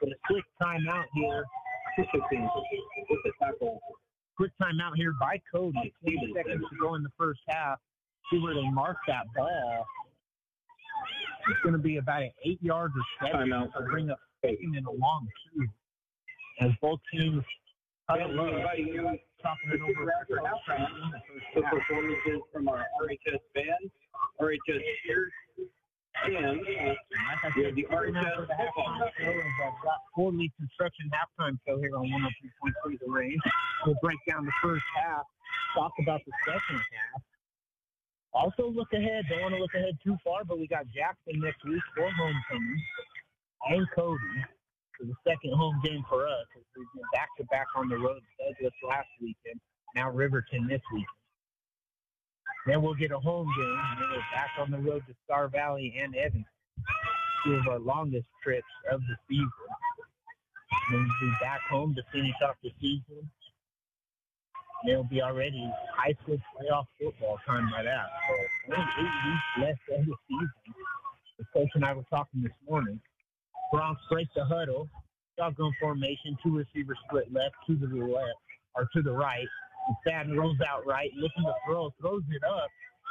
But a quick timeout here. With the tackle. Quick timeout here by Cody. 20 seconds to go in the first half. See where they mark that ball. It's going to be about an 8-yard reception. So bring up second and a long two. As both teams talking it over after halftime. The performances from our RHS band, RHS cheers, and the RHS football show. I've got Ford Lee Construction halftime show here on 103.3 The Range. We'll break down the first half, talk about the second half. Also look ahead. Don't want to look ahead too far, but we got Jackson next week for homecoming and Cody for the second home game for us. We've been back-to-back on the road. Douglas last weekend, now Riverton this weekend. Then we'll get a home game, and then we're back on the road to Star Valley and Evanston, two of our longest trips of the season. And then we'll be back home to finish off the season. And it'll be already high school playoff football time by that. So only 8 weeks left of the season. The coach and I were talking this morning. Bronx break the huddle, shotgun formation, 2 receivers split left, 2 to the left, or to the right. And Fadden rolls out right, looking to throw, throws it up.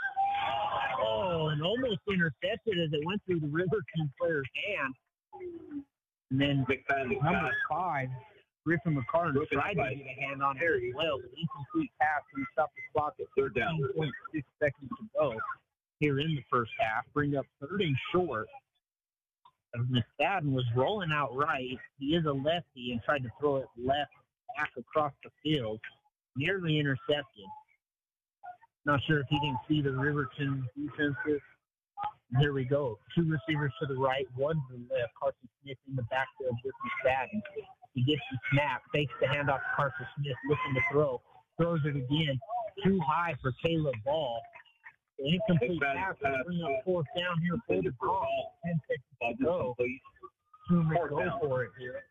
Oh, and almost intercepted as it went through the Riverton player's hand. And then number 5, Griffin McCartan, tried to get a hand on there as well, but incomplete pass and stop the clock at 13.6 seconds to go here in the first half. Bring up 3rd and short. McFadden was rolling out right. He is a lefty and tried to throw it left back across the field. Nearly intercepted. Not sure if he didn't see the Riverton defenses. Here we go. 2 receivers to the right, 1 to the left. Carson Smith in the backfield with McFadden. He gets the snap, fakes the handoff to Carson Smith, looking to throw. Throws it again. Too high for Caleb Ball. The incomplete pass will bring up 4th down here for the ball. 10 seconds to go. Two men go for it here.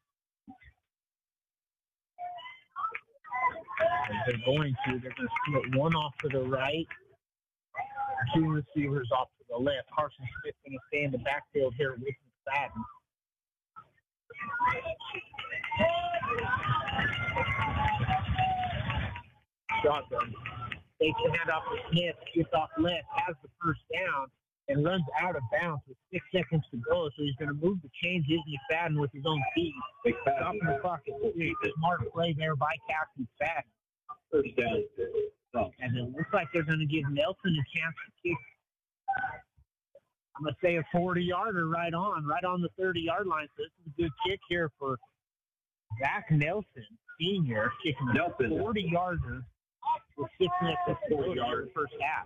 They're going to split 1 off to the right, 2 receivers off to the left. Carson Smith's going to stay in the backfield here with McFadden. Shotgun. Takes the hand off to Smith, gets off left, has the first down, and runs out of bounds with 6 seconds to go. So he's going to move the chains. Here's McFadden with his own feet. Stopping the clock at 6. Smart play there by Captain McFadden. First down. And it looks like they're going to give Nelson a chance to kick. I'm going to say a 40-yarder right on the 30-yard line. So this is a good kick here for Zach Nelson, senior, kicking a 40-yarder with 6 minutes to go in the first half.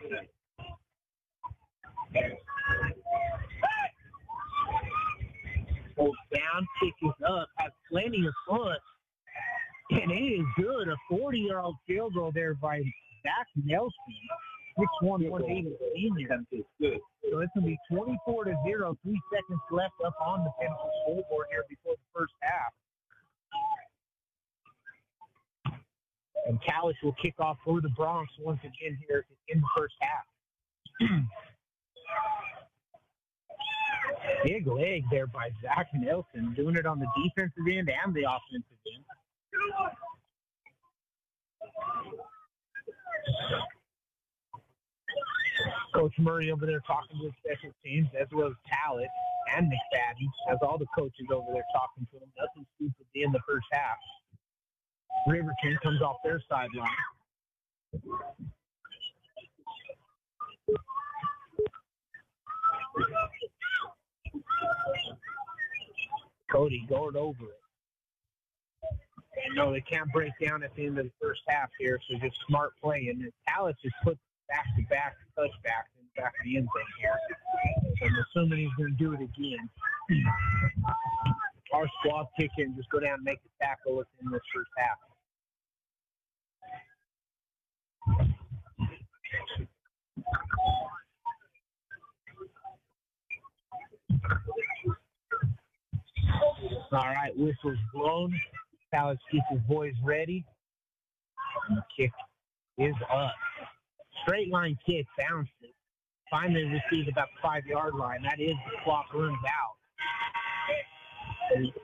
Holds down, kick is up, has plenty of foot, and it is good. A 40-year-old field goal there by Zach Nelson. 6'1", 180 senior. So it's going to be 24-0, 3 seconds left up on the Pinnacle scoreboard here before the first half. And Callis will kick off for the Bronx once again here in the first half. Big leg there by Zach Nelson, doing it on the defensive end and the offensive end. Coach Murray over there talking to the special teams, as well as Callis and McFadden, as all the coaches over there talking to them. Nothing stupid in the first half. Riverton comes off their sideline. Cody going over it. And no, they can't break down at the end of the first half here, so just smart play. And Callis just put back-to-back touchbacks in the back of the end zone here. So I'm assuming he's going to do it again. Our squad kick in, just go down and make the tackle within this first half. All right, whistle's blown. Callis gets his boys ready. And the kick is up. Straight line kick, bounces. Finally received about the 5-yard line. That is the clock runs out. And